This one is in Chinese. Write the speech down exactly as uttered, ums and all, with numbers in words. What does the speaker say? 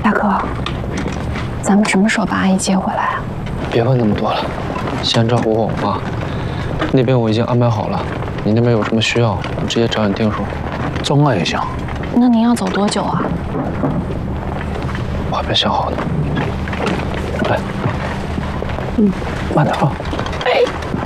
大哥，咱们什么时候把阿姨接回来啊？ 别问那么多了，先照顾我妈。那边我已经安排好了，你那边有什么需要，我直接找你定数。 中案也行。 那您要走多久啊？ 我还没想好呢。来，嗯，慢点啊。哎。